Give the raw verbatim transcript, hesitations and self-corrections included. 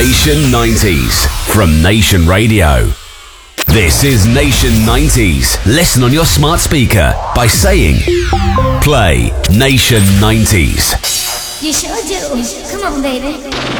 Nation nineties from Nation Radio. This is Nation nineties. Listen on your smart speaker by saying, play Nation nineties. You sure do. Come on, baby.